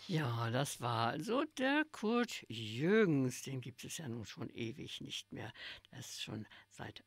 Ja, das war also der Kurt Jürgens, den gibt es ja nun schon ewig nicht mehr. Der ist schon seit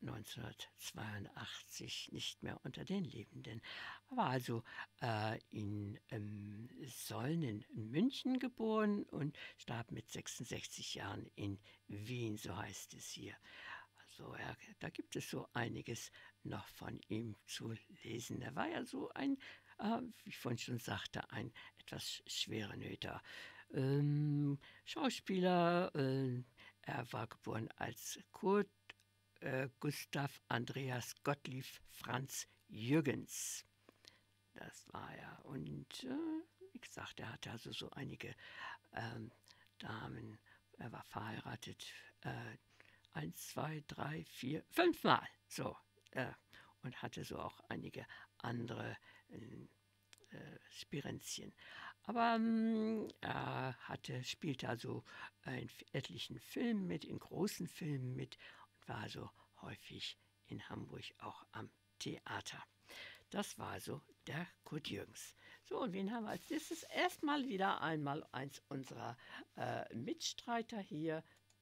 1982 nicht mehr unter den Lebenden. Er war also in Solln in München geboren und starb mit 66 Jahren in Wien, so heißt es hier. Also da gibt es so einiges noch von ihm zu lesen. Er war ja so ein, wie ich vorhin schon sagte, ein etwas schwerenöter Schauspieler. Er war geboren als Kurt Gustav Andreas Gottlieb Franz Jürgens. Das war er. Und wie gesagt, er hatte also so einige Damen. Er war verheiratet. Eins, zwei, drei, vier, fünfmal. So. Äh, und hatte so auch einige andere Spirenzchen. Aber er spielte also in etlichen Filmen mit, in großen Filmen mit und war also häufig in Hamburg auch am Theater. Das war also der Kurt Jürgens. So, und wen haben wir als nächstes? Erstmal wieder einmal eins unserer Mitstreiter hier.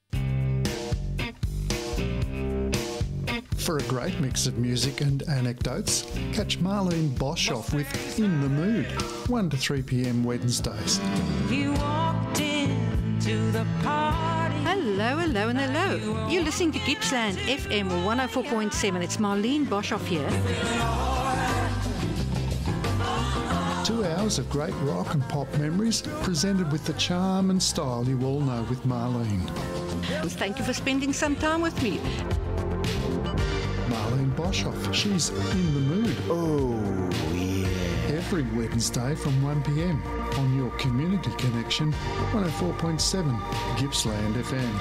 For a great mix of music and anecdotes, catch Marlene Boshoff with In the Mood, 1 to 3 p.m. Wednesdays. You walked into the party. Hello, hello, and hello. You're listening to Gippsland FM 104.7. It's Marlene Boshoff here. 2 hours of great rock and pop memories presented with the charm and style you all know with Marlene. Thank you for spending some time with me. Marlene Boshoff, she's in the mood. Oh, yeah. Every Wednesday from 1 p.m. on your Community Connection 104.7 Gippsland FM.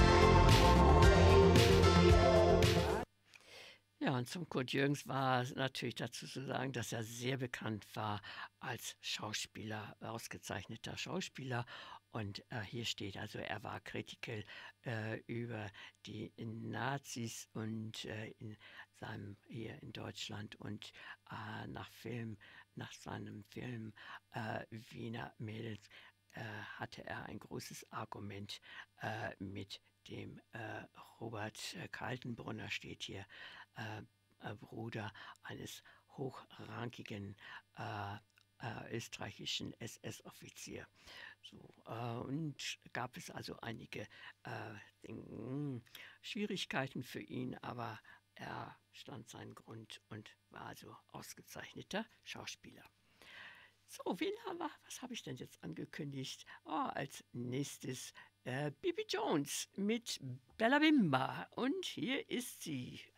Ja, und zum Kurt Jürgens war natürlich dazu zu sagen, dass er sehr bekannt war als Schauspieler, ausgezeichneter Schauspieler. Und hier steht also, er war Kritiker über die Nazis und hier in Deutschland und nach seinem Film Wiener Mädels hatte er ein großes Argument mit dem Robert Kaltenbrunner, steht hier, Bruder eines hochrangigen österreichischen SS-Offizier. So, und gab es also einige Schwierigkeiten für ihn, aber er stand seinen Grund und war also ausgezeichneter Schauspieler. So, was habe ich denn jetzt angekündigt? Als nächstes Bibi Jones mit Bella Bimba. Und hier ist sie.